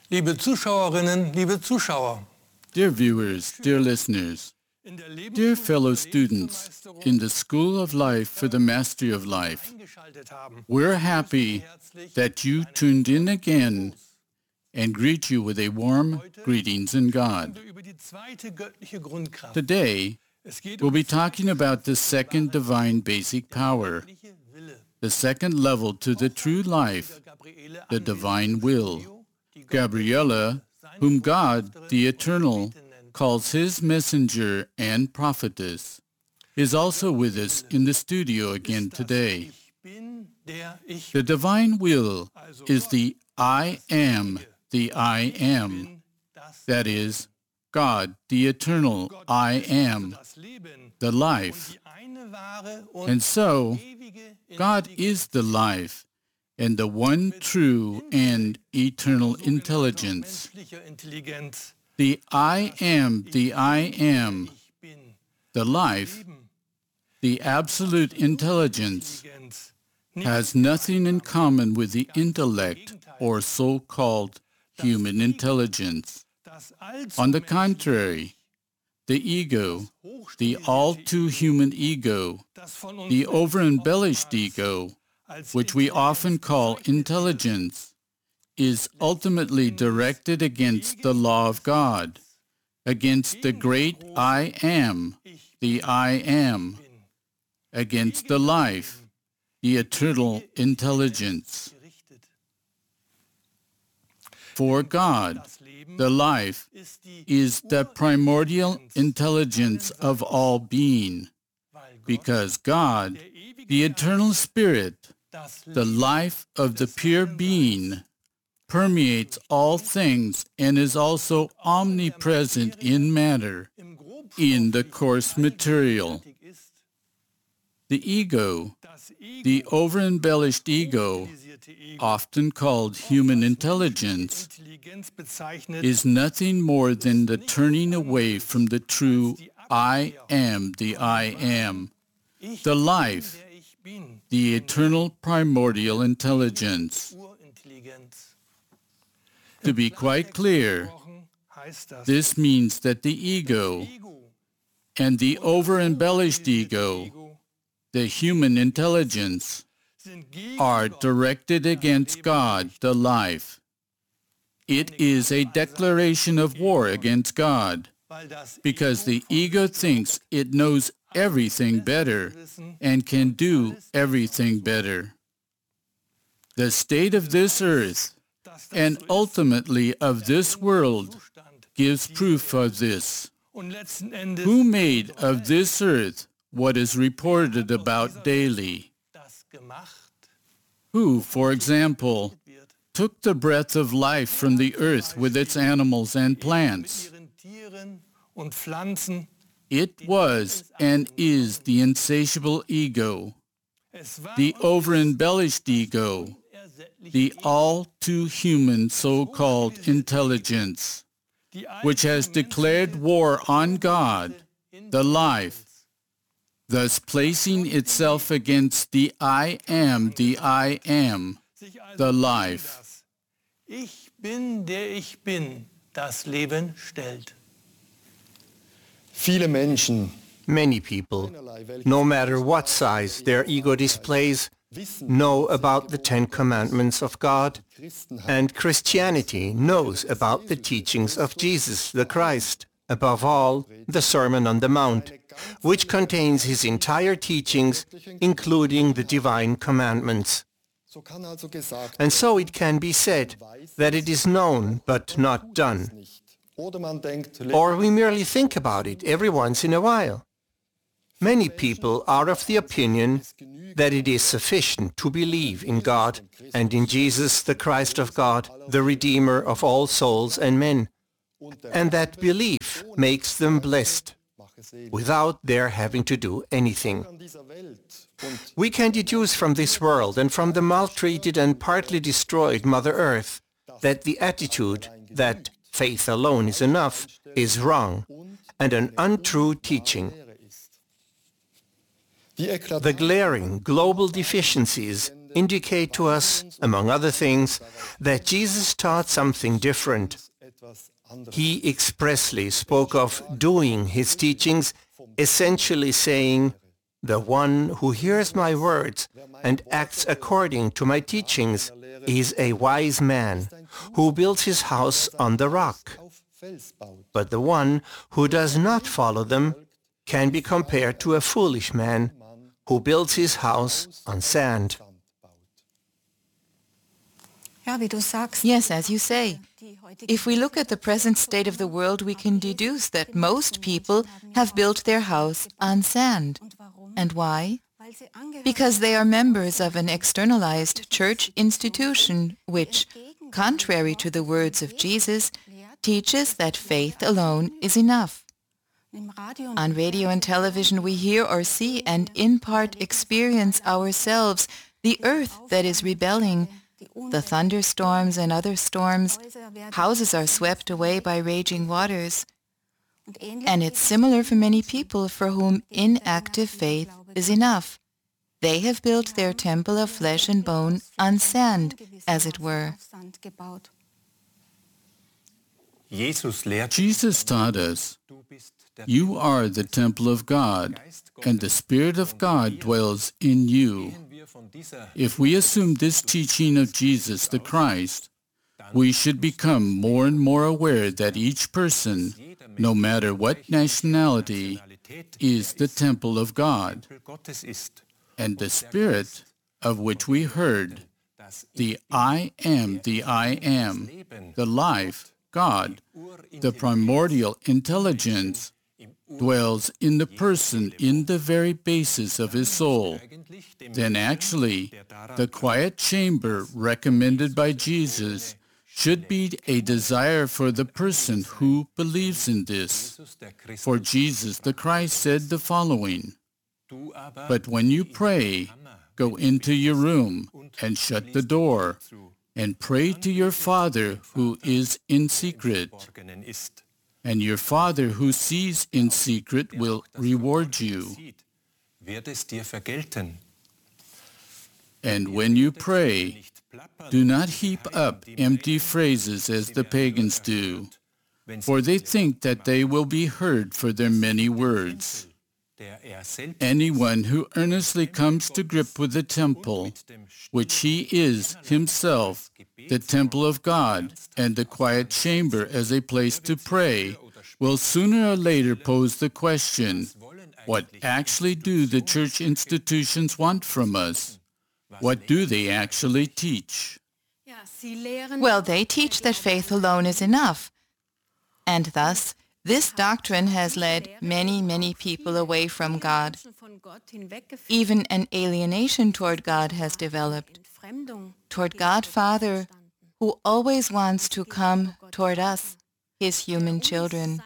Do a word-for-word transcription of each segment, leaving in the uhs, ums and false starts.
Liebe Zuschauerinnen, liebe Zuschauer, Dear viewers, dear listeners, dear fellow students in the School of Life for the Mastery of Life, we're happy that you tuned in again and greet you with a warm greetings in God. Today, we'll be talking about the second divine basic power, the second level to the true life, the divine will. Gabriella, whom God, the Eternal, calls his messenger and prophetess, is also with us in the studio again today. The divine will is the I am, the I am, that is, God, the Eternal I am, the life. And so, God is the life and the one true and eternal intelligence. The I am, the I am, the life, the absolute intelligence, has nothing in common with the intellect or so-called human intelligence. On the contrary, the ego, the all-too-human ego, the over-embellished ego, which we often call intelligence, is ultimately directed against the law of God, against the great I am, the I am, against the life, the eternal intelligence. For God, the life, is the primordial intelligence of all being, because God, the eternal spirit, the life of the pure being, permeates all things and is also omnipresent in matter, in the coarse material. The ego, the over-embellished ego, often called human intelligence, is nothing more than the turning away from the true I am, the I am, the life, the eternal primordial intelligence. To be quite clear, this means that the ego and the over-embellished ego, the human intelligence, are directed against God, the life. It is a declaration of war against God, because the ego thinks it knows everything better and can do everything better. The state of this earth, and ultimately of this world, gives proof of this. Who made of this earth what is reported about daily? Who, for example, took the breath of life from the earth with its animals and plants? It was and is the insatiable ego, the over-embellished ego, the all-too-human so-called intelligence, which has declared war on God, the life, thus placing itself against the I am, the I am, the life. Ich bin, der ich bin, das Leben stellt. Viele Menschen, Many people, no matter what size their ego displays, know about the Ten Commandments of God, and Christianity knows about the teachings of Jesus the Christ, above all, the Sermon on the Mount, which contains his entire teachings, including the divine commandments. And so it can be said that it is known but not done. Or we merely think about it every once in a while. Many people are of the opinion that it is sufficient to believe in God and in Jesus, the Christ of God, the Redeemer of all souls and men, and that belief makes them blessed, without their having to do anything. We can deduce from this world and from the maltreated and partly destroyed Mother Earth that the attitude that faith alone is enough is wrong and an untrue teaching. The glaring global deficiencies indicate to us, among other things, that Jesus taught something different. He expressly spoke of doing his teachings, essentially saying, "The one who hears my words and acts according to my teachings is a wise man who builds his house on the rock. But the one who does not follow them can be compared to a foolish man who builds his house on sand." Yes, as you say. If we look at the present state of the world, we can deduce that most people have built their house on sand. And why? Because they are members of an externalized church institution which, contrary to the words of Jesus, teaches that faith alone is enough. On radio and television we hear or see and in part experience ourselves the earth that is rebelling, the thunderstorms and other storms, houses are swept away by raging waters. And it's similar for many people for whom inactive faith is enough. They have built their temple of flesh and bone on sand, as it were. Jesus taught us, "You are the temple of God, and the Spirit of God dwells in you." If we assume this teaching of Jesus the Christ, we should become more and more aware that each person, no matter what nationality, is the temple of God. And the Spirit of which we heard, the I am, the I am, the life, God, the primordial intelligence, dwells in the person in the very basis of his soul. Then actually, the quiet chamber recommended by Jesus should be a desire for the person who believes in this. For Jesus the Christ said the following, "But when you pray, go into your room and shut the door, and pray to your Father who is in secret. And your Father who sees in secret will reward you. And when you pray, do not heap up empty phrases as the pagans do, for they think that they will be heard for their many words. Anyone who earnestly comes to grip with the temple, which he is himself, the temple of God, and the quiet chamber as a place to pray, will sooner or later pose the question, what actually do the church institutions want from us? What do they actually teach? Well, they teach that faith alone is enough. And thus, this doctrine has led many, many people away from God. Even an alienation toward God has developed, toward God Father, who always wants to come toward us, his human children.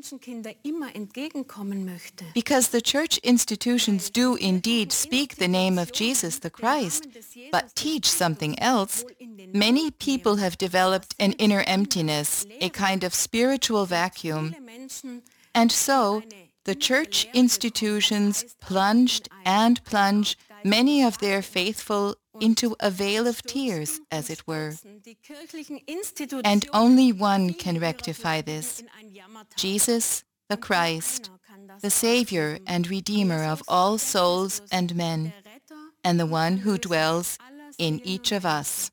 Because the church institutions do indeed speak the name of Jesus the Christ, but teach something else, many people have developed an inner emptiness, a kind of spiritual vacuum. And so, the church institutions plunged and plunge many of their faithful into a vale of tears, as it were. And only one can rectify this, Jesus the Christ, the Savior and Redeemer of all souls and men, and the one who dwells in each of us.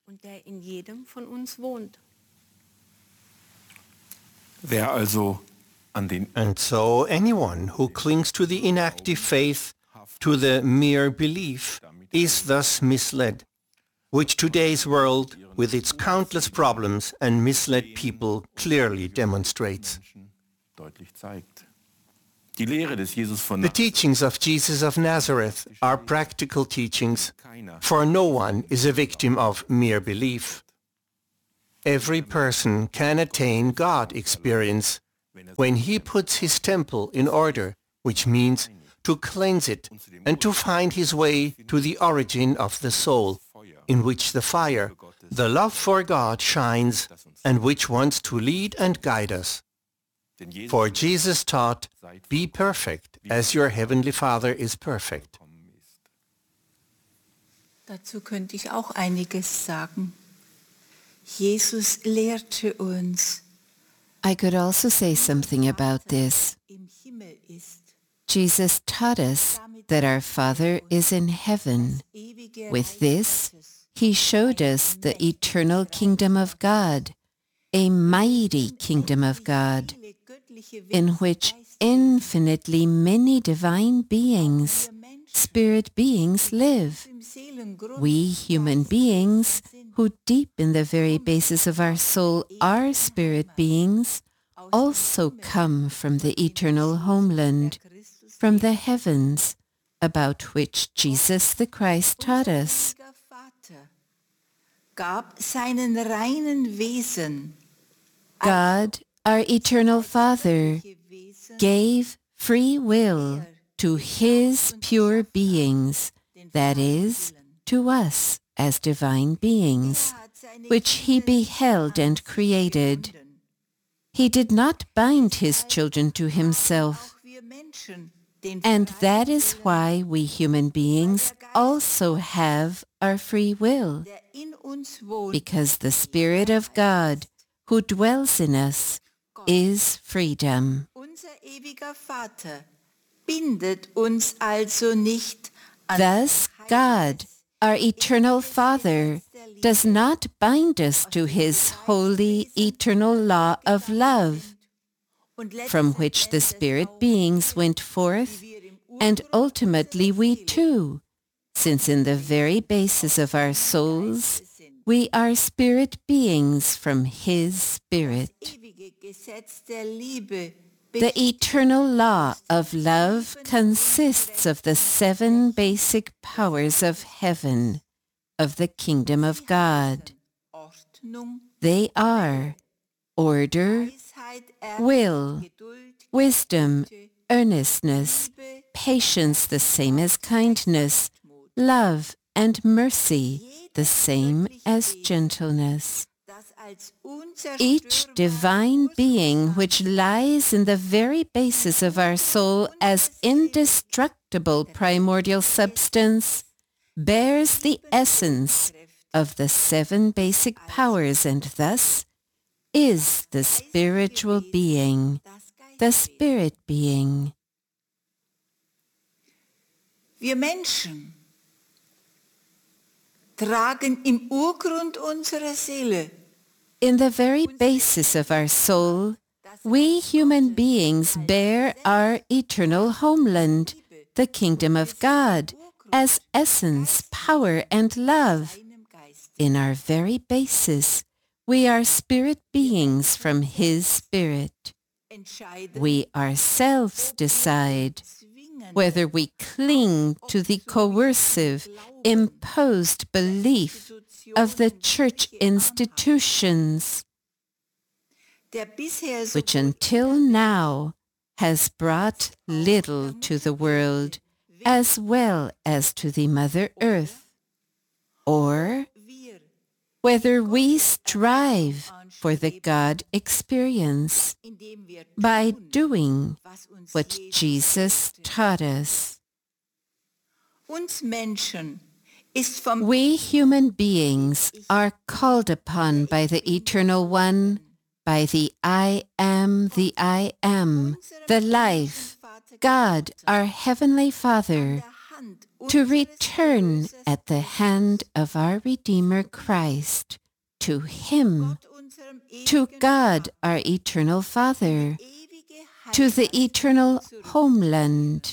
And so anyone who clings to the inactive faith, to the mere belief, is thus misled, which today's world, with its countless problems and misled people, clearly demonstrates. The teachings of Jesus of Nazareth are practical teachings, for no one is a victim of mere belief. Every person can attain God experience when he puts his temple in order, which means to cleanse it and to find his way to the origin of the soul, in which the fire, the love for God, shines, and which wants to lead and guide us. For Jesus taught, "Be perfect, as your heavenly Father is perfect." Dazu könnte ich auch einiges sagen. Jesus lehrte uns, I could also say something about this. im Himmel ist, Jesus taught us that our Father is in heaven. ewige With Reich this, Gottes, he showed us the eternal kingdom of God, a mighty kingdom of God, viele göttliche in Wesen, which Geist, infinitely many divine beings, wir Menschen spirit beings, live. im Seelengrund We human beings, sind, who deep in the very basis of our soul are spirit beings, also come from the eternal homeland, Christus from the heavens, about which Jesus the Christ taught us. ewiger Vater gab seinen reinen Wesen God, our eternal Father, Wesen gave free will to his pure beings, that is, to us as divine beings, hat seine which he beheld and created. He did not bind his children to himself, auch wir Menschen den and that is why we human beings also have our free will, der in uns wohnt, because the Spirit of God, who dwells in us, is freedom. unser ewiger Vater, bindet uns also nicht an Thus, God, our eternal Father, does not bind us to his holy, eternal law of love, und letzten from which the spirit beings went forth, and ultimately we too, since in the very basis of our souls, we are spirit beings from his Spirit. ewige Gesetz der Liebe The eternal law of love consists of the seven basic powers of heaven, of the kingdom of God. Ordnung, They are order, Weisheit, Ernst, will, Geduld, wisdom, earnestness, patience, the same as kindness, love and mercy, the same as gentleness. das als Each divine being which lies in the very basis of our soul as indestructible primordial substance bears the essence of the seven basic powers and thus is the spiritual being, the spirit being. Wir Menschen tragen im Urgrund unserer Seele In the very basis of our soul, we human beings bear our eternal homeland, the kingdom of God, as essence, power, and love. einem Geist. In our very basis, we are spirit beings from his spirit. Entscheiden We ourselves decide zwingen whether we cling to the coercive, imposed belief of the church institutions, der bisher so which until now has brought little to the world as well as to the Mother Earth, or wir, whether we strive for the God experience indem wir by tun, doing was uns what Jesus Jesus taught us. uns Menschen ist vom We human beings are called upon by the Eternal One, by the I Am, the I Am, the Life, God, our Heavenly Father, Hand to unseres return Erlösers at the hand of our Redeemer Christ, to Him, Gott, unserem to ewigen God, our Eternal Father, ewige to the Heimat eternal zurück. homeland.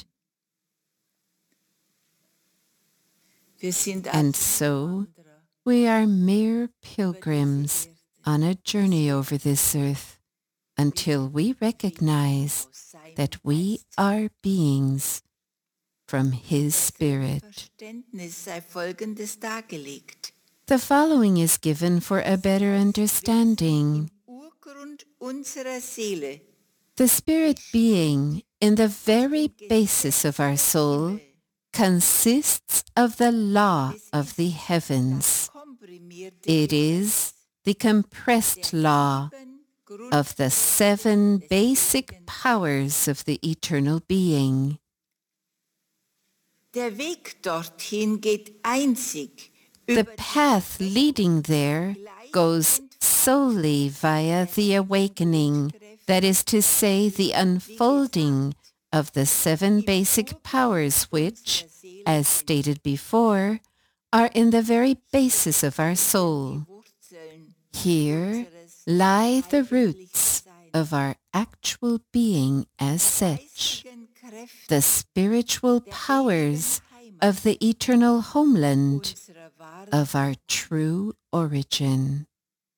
Wir sind And also so, we are mere pilgrims on a journey over this earth until we recognize that we are beings from His Spirit. Verständnis sei Folgendes dargelegt. The following is given for a better understanding. Urgrund unserer Seele The Spirit being in the very basis of our soul consists of the law of the heavens. komprimierte It is the compressed law Grund of the seven basic powers of the eternal being. Der Weg dorthin geht einzig The über path leading there goes solely via the awakening, that is to say, the unfolding of the seven basic powers which, as stated before, are in the very basis of our soul. Wurzeln Here lie the roots of our actual being as such, geistigen Kräfte the spiritual powers of the eternal homeland unserer wahren of our true origin.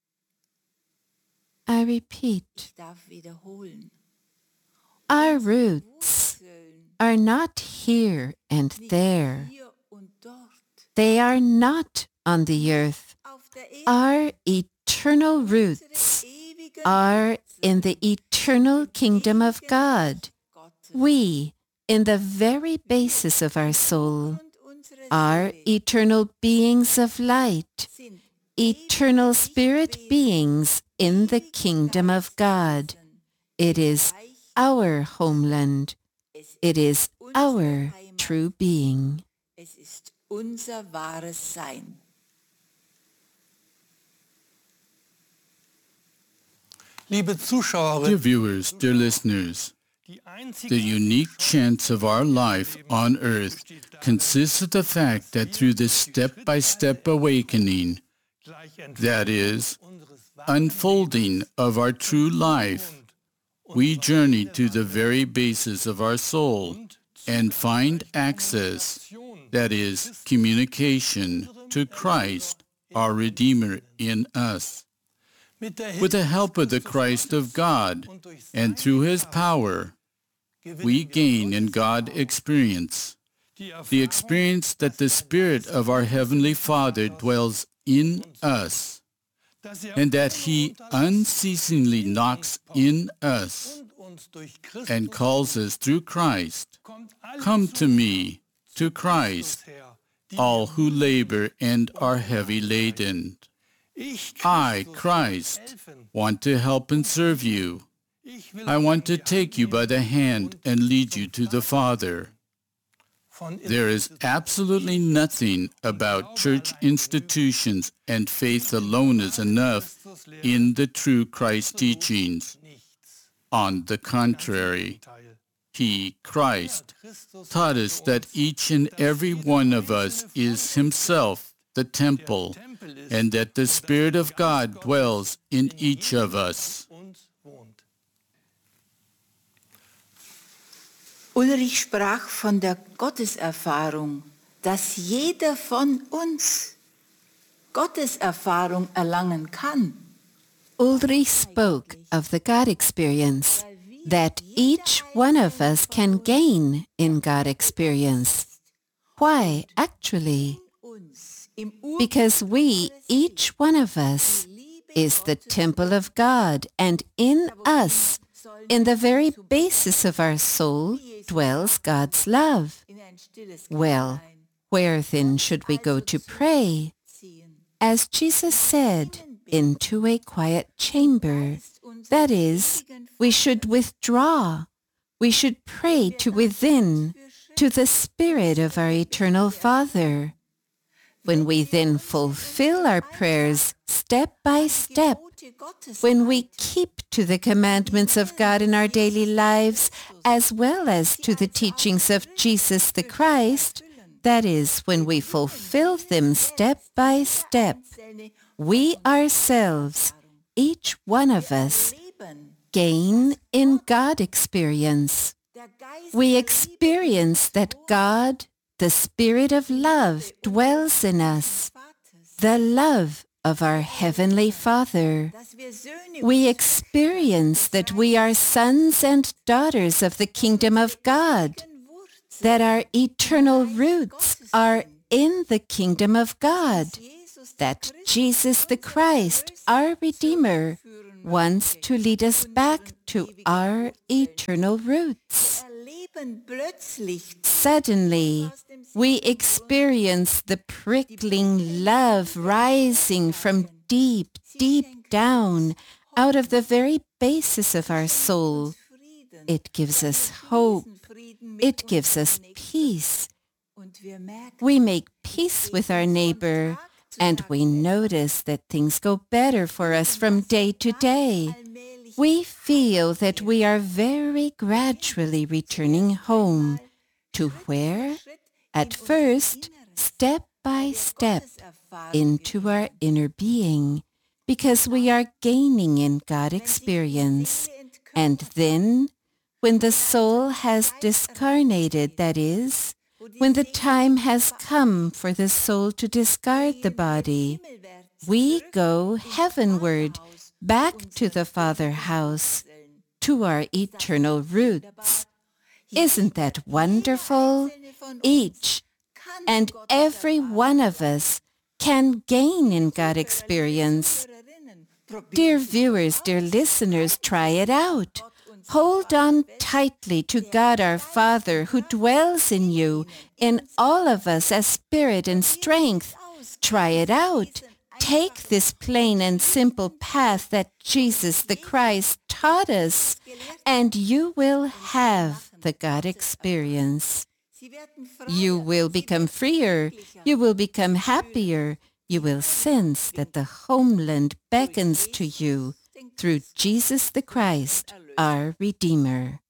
I repeat, Ich darf wiederholen. our roots Wurzeln are not here and there. hier und dort They are not on the earth. auf der Erde Our eternal roots ewigen are in the eternal kingdom of God. Gottes We, in the very basis of our soul, und unsere are eternal beings of light, sind eternal spirit beings in the kingdom of God. It is our homeland. It is our true being. Es ist unser wahres Sein. Liebe Dear Zuschauerinnen, viewers, dear listeners, die einzige the unique chance of our life on earth consists of the fact that through this step-by-step awakening, that is, unfolding of our true life, we journey to the very basis of our soul and find access, that is, communication, to Christ, our Redeemer, in us. With the help of the Christ of God and through His power, we gain in God experience, the experience that the Spirit of our Heavenly Father dwells in us, and that He unceasingly knocks in us and calls us through Christ, "Come to me, to Christ, all who labor and are heavy laden." I, Christ, want to help and serve you. I want to take you by the hand and lead you to the Father. There is absolutely nothing about church institutions and faith alone is enough in the true Christ teachings. On the contrary, He, Christ, taught us that each and every one of us is Himself the temple, and that the Spirit of God dwells in each of us. Ulrich sprach von der Gotteserfahrung, dass jeder von uns Gotteserfahrung erlangen kann. Ulrich spoke of the God experience that each one of us can gain in God experience. Why, actually? Uns im Because we, each one of us, is the temple of God, and in us, in the very basis of our soul, dwells God's love. in ein stilles Well, where then should we go to pray? ziehen. As Jesus said, into a quiet chamber. That is, we should withdraw. We should pray to within, to the Spirit of our eternal Father. When we then fulfill our prayers step by step, when we keep to the commandments of God in our daily lives, as well as to the teachings of Jesus the Christ, that is, when we fulfill them step by step, we ourselves, each one of us, gain in God experience. We experience that God, the Spirit of love, dwells in us, the love of our Heavenly Father. We experience that we are sons and daughters of the kingdom of God, that our eternal roots are in the kingdom of God, that Jesus the Christ, our Redeemer, wants to lead us back to our eternal roots. Suddenly, we experience the prickling love rising from deep, deep down out of the very basis of our soul. It gives us hope. It gives us peace. We make peace with our neighbor, and we notice that things go better for us from day to day. We feel that we are very gradually returning home to where? At first, step by step, into our inner being, because we are gaining in God experience. And then, when the soul has discarnated, that is, when the time has come for the soul to discard the body, we go heavenward, back to the Father house, to our eternal roots. Isn't that wonderful? Each and every one of us can gain in God experience. Dear viewers, dear listeners, try it out. Hold on tightly to God our Father, who dwells in you, in all of us as spirit and strength. Try it out. Take this plain and simple path that Jesus the Christ taught us, and you will have the God experience. You will become freer. You will become happier. You will sense that the homeland beckons to you through Jesus the Christ, our Redeemer.